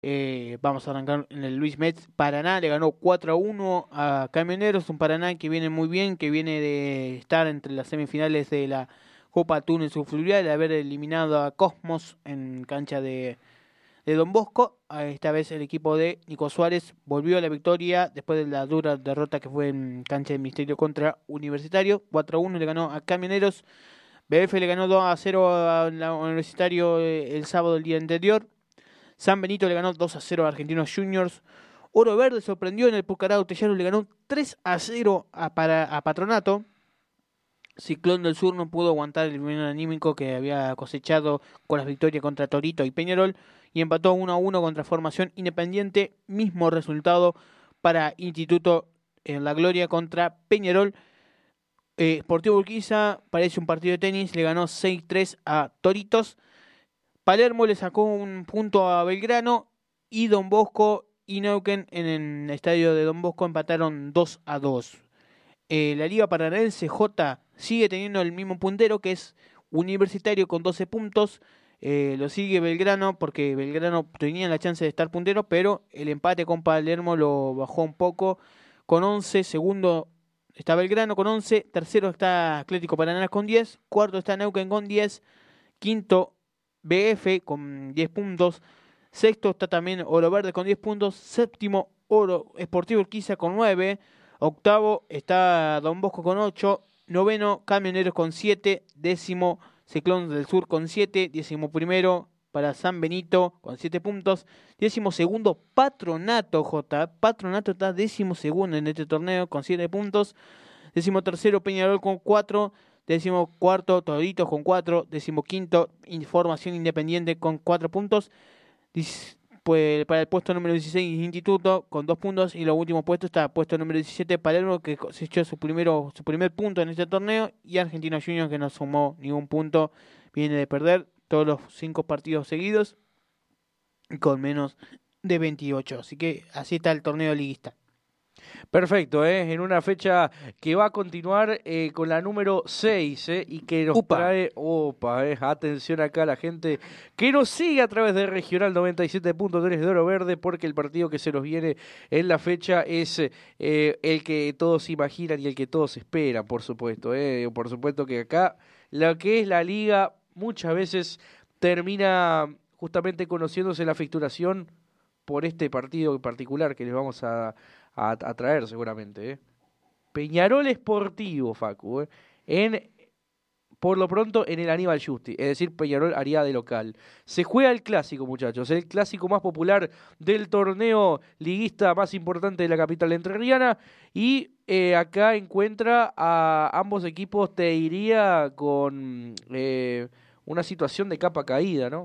Vamos a arrancar en el Luis Metz. Paraná le ganó 4-1 a Camioneros, un Paraná que viene muy bien, que viene de estar entre las semifinales de la Copa Túnez Fluvial, de haber eliminado a Cosmos en cancha de Don Bosco. Esta vez el equipo de Nico Suárez volvió a la victoria después de la dura derrota que fue en cancha de Misterio contra Universitario. 4-1 le ganó a Camioneros. BF le ganó 2-0 a la Universitario el sábado del día anterior. San Benito le ganó 2-0 a Argentinos Juniors. Oro Verde sorprendió en el Pucará Tellaro, le ganó 3-0 a Patronato. Ciclón del Sur no pudo aguantar el nivel anímico que había cosechado con las victorias contra Torito y Peñarol y empató 1-1 contra Formación Independiente. Mismo resultado para Instituto en la Gloria contra Peñarol. Sportivo Urquiza parece un partido de tenis, le ganó 6-3 a Toritos. Palermo le sacó un punto a Belgrano y Don Bosco y Neuquén en el estadio de Don Bosco empataron 2-2. La Liga Paranaense J sigue teniendo el mismo puntero que es Universitario con 12 puntos. Lo sigue Belgrano porque Belgrano tenía la chance de estar puntero, pero el empate con Palermo lo bajó un poco con 11. Segundo está Belgrano con 11. Tercero está Atlético Paranaense con 10. Cuarto está Neuquén con 10. Quinto BF con 10 puntos. Sexto está también Oro Verde con 10 puntos. Séptimo Oro Sportivo Urquiza con 9. Octavo está Don Bosco con 8. Noveno Camioneros con 7. Décimo Ciclón del Sur con 7. Décimo primero para San Benito con 7 puntos. Décimo segundo Patronato J. Patronato está décimo segundo en este torneo con 7 puntos. Décimo tercero Peñarol con 4. Décimo cuarto Toritos con 4. Décimo quinto Formación Independiente con 4 puntos. Pues para el puesto número 16 Instituto con 2 puntos. Y lo último puesto está puesto número 17 Palermo, que cosechó su primer punto en este torneo. Y Argentinos Juniors, que no sumó ningún punto, viene de perder todos los 5 partidos seguidos con menos de 28. Así que así está el torneo liguista. Perfecto, en una fecha que va a continuar con la número 6, y que nos trae, atención acá a la gente que nos sigue a través de Regional 97.3 de Oro Verde, porque el partido que se nos viene en la fecha es el que todos imaginan y el que todos esperan, por supuesto. Por supuesto que acá lo que es la liga muchas veces termina justamente conociéndose la facturación por este partido en particular que les vamos a traer seguramente. Peñarol Sportivo, Facu, por lo pronto en el Aníbal Justi, es decir, Peñarol haría de local. Se juega el clásico, muchachos, el clásico más popular del torneo liguista más importante de la capital entrerriana, y acá encuentra a ambos equipos, te diría, con una situación de capa caída, ¿no?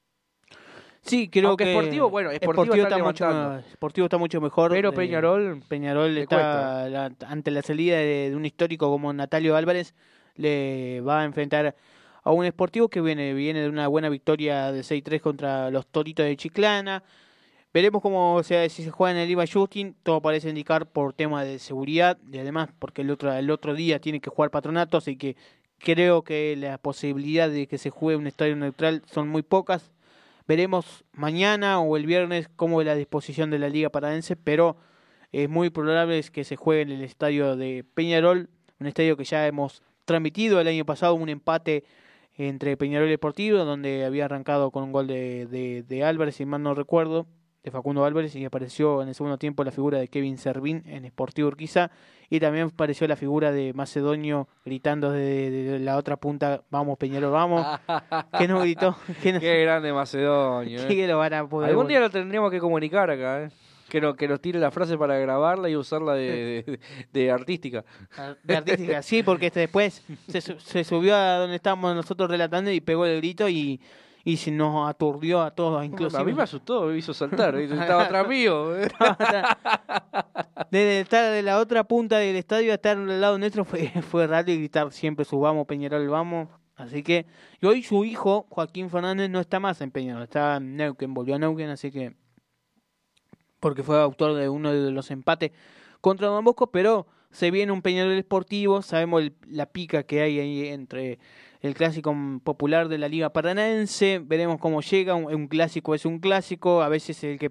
Sí, creo aunque que Sportivo, bueno, Sportivo está mucho mejor. Pero Peñarol está ante la salida de un histórico como Natalio Álvarez, le va a enfrentar a un Sportivo que viene de una buena victoria de 6-3 contra los Toritos de Chiclana. Veremos cómo si se juega en el IVA Justin, todo parece indicar por tema de seguridad y además porque el otro día tiene que jugar Patronato, así que creo que la posibilidad de que se juegue un estadio neutral son muy pocas. Veremos mañana o el viernes cómo es la disposición de la Liga Paranaense, pero es muy probable que se juegue en el estadio de Peñarol, un estadio que ya hemos transmitido el año pasado, un empate entre Peñarol y Deportivo, donde había arrancado con un gol de Álvarez, si mal no recuerdo, de Facundo Álvarez, y apareció en el segundo tiempo la figura de Kevin Servín en Sportivo Urquiza, y también apareció la figura de Macedonio gritando de la otra punta, vamos Peñarol, vamos, que no gritó. Qué grande Macedonio. Que lo van a poder algún día lo tendríamos que comunicar acá, que nos tire la frase para grabarla y usarla de artística. De artística, sí, porque después se subió a donde estábamos nosotros relatando y pegó el grito y se nos aturdió a todos, inclusive. A mí me asustó, me hizo saltar, estaba atrás mío. Desde estar de la otra punta del estadio a estar al lado nuestro fue raro, y gritar siempre vamos Peñarol, vamos. Así que, y hoy su hijo, Joaquín Fernández, no está más en Peñarol, está en Neuquén, volvió a Neuquén, así que, porque fue autor de uno de los empates contra Don Bosco, pero Se viene un Peñarol Sportivo, sabemos la pica que hay ahí entre el clásico popular de la Liga Paranaense, veremos cómo llega, un clásico es un clásico, a veces el que